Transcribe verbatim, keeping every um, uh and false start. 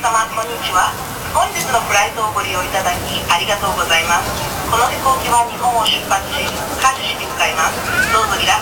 様、こんにちは。本日のフライトをご利用いただきありがとうございます。この飛行機は日本を出発し、カジュシに向かいます。どうぞリラックス